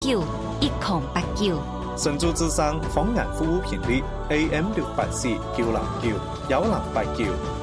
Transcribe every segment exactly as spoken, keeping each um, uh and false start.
九一零八九。 神州之声方言服务频率 A M 六八四九零九幺零八九。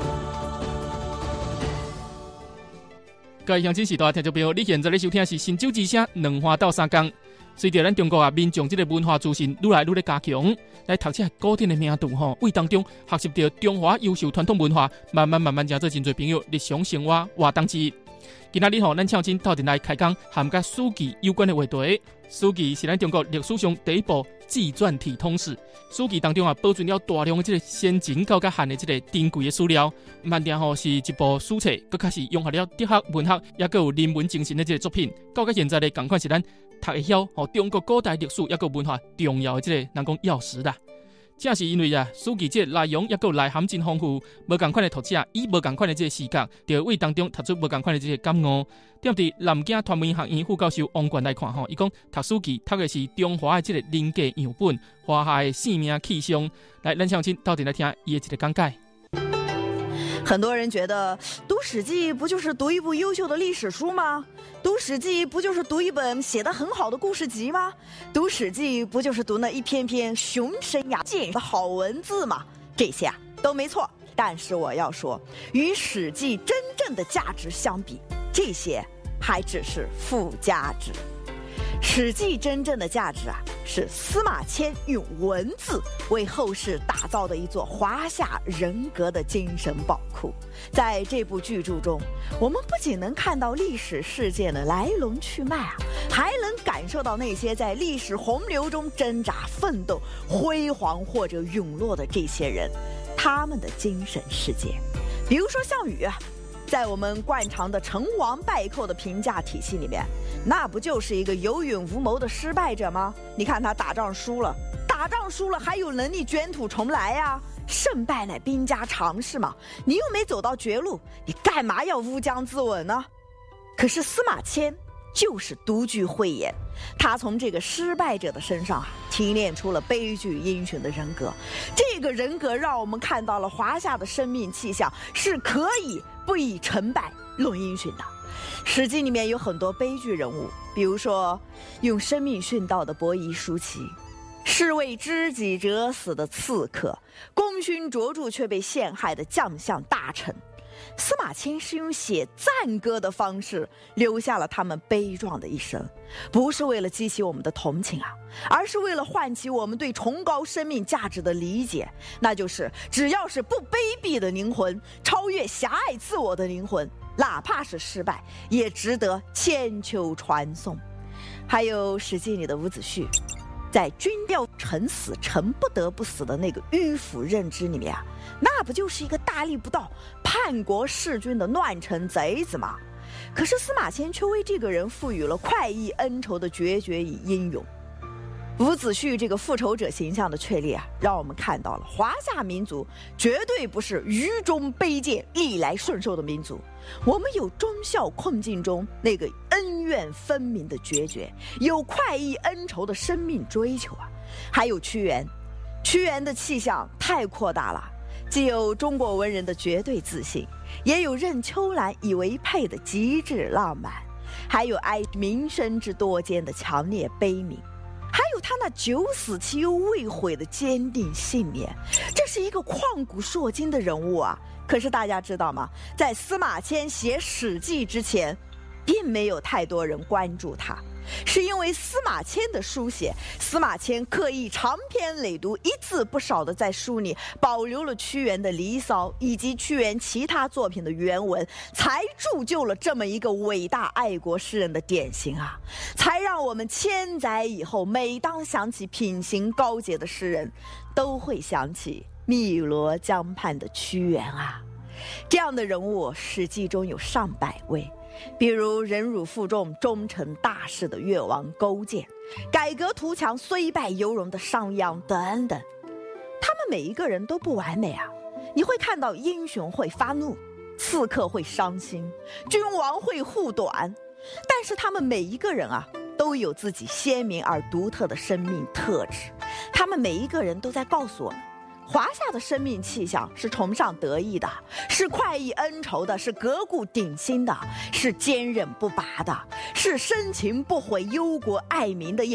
各位乡亲时代听众朋友，你现在咧收听的是新洲之声两花到三江。随着咱中国啊民众这个文化自信愈来愈咧加强，来读这古典的名著吼，为当中学习到中华优秀传统文化，慢慢慢慢将做真侪朋友日常生活活动之一。今仔日吼，咱请真到阵来开讲含甲史记有关的话题。史记是咱中国历史上第一部纪传体通史。史记当中啊，保存了大量的这个先秦到甲汉的这个珍贵的史料。慢点吼是一部史册，佮较是融合了哲学、文学，也佮有人文精神的这个作品。到甲现在的同款是咱读会晓吼中国古代历史也佮文化重要的这个人讲钥匙啦。正是因为啊，史记这内容也佮内涵真丰富，无同款的读者以无同款的这个视角，就为当中读出无同款的这个感悟。踮伫南京传媒学院副教授王冠来看吼，伊讲读史记读的是中华的这个人格样本，华夏的生命气象。来，咱相亲到底来听伊的一个讲解。 很多人觉得读《史记》不就是读一部优秀的历史书吗？读《史记》不就是读一本写得很好的故事集吗？读《史记》不就是读那一篇篇雄深雅健的好文字吗？这些啊都没错，但是我要说，与《史记》真正的价值相比，这些还只是附加值。《史记》真正的价值啊，是司马迁用文字为后世打造的一座华夏人格的精神宝库。在这部巨著中，我们不仅能看到历史事件的来龙去脉啊，还能感受到那些在历史洪流中挣扎奋斗、辉煌或者陨落的这些人，他们的精神世界。比如说项羽啊，在我们惯常的成王败寇的评价体系里面，那不就是一个有勇无谋的失败者吗？你看他打仗输了，打仗输了还有能力卷土重来呀？胜败乃兵家常事嘛，你又没走到绝路，你干嘛要乌江自刎呢？可是司马迁就是独具慧眼，他从这个失败者的身上啊，提炼出了悲剧英雄的人格。这个人格让我们看到了华夏的生命气象是可以不以成败论英雄的。史记里面有很多悲剧人物，比如说用生命殉道的伯夷叔齐，是为知己者死的刺客，功勋卓著却被陷害的将相大臣。司马迁是用写赞歌的方式留下了他们悲壮的一生，不是为了激起我们的同情啊，而是为了唤起我们对崇高生命价值的理解，那就是只要是不卑鄙的灵魂，超越狭隘自我的灵魂，哪怕是失败也值得千秋传颂。还有史记里的伍子胥，在君要臣死臣不得不死的那个迂腐认知里面啊，那不就是一个大逆不道叛国弑君的乱臣贼子吗？可是司马迁却为这个人赋予了快意恩仇的决绝与英勇。伍子胥这个复仇者形象的确立啊，让我们看到了华夏民族绝对不是愚忠卑贱逆来顺受的民族，我们有忠孝困境中那个恩怨分明的决绝，有快意恩仇的生命追求啊。还有屈原，屈原的气象太扩大了，既有中国文人的绝对自信，也有任秋兰以为佩的极致浪漫，还有哀民生之多艰的强烈悲悯，还有他那九死其犹未悔的坚定信念。这是一个旷古烁今的人物啊！可是大家知道吗？在司马迁写《史记》之前，并没有太多人关注他，是因为司马迁的书写，司马迁刻意长篇累牍，一字不少的在书里保留了屈原的《离骚》以及屈原其他作品的原文，才铸就了这么一个伟大爱国诗人的典型啊！才让我们千载以后，每当想起品行高洁的诗人，都会想起汨罗江畔的屈原啊！这样的人物，《史记》中有上百位。比如忍辱负重、忠诚大事的越王勾践，改革图强、虽败犹荣的商鞅等等，他们每一个人都不完美啊！你会看到英雄会发怒，刺客会伤心，君王会护短，但是他们每一个人啊，都有自己鲜明而独特的生命特质。他们每一个人都在告诉我们，华夏的生命气象是崇尚德义的，是快意恩仇的，是革故鼎新的，是坚韧不拔的，是深情不悔、忧国爱民的。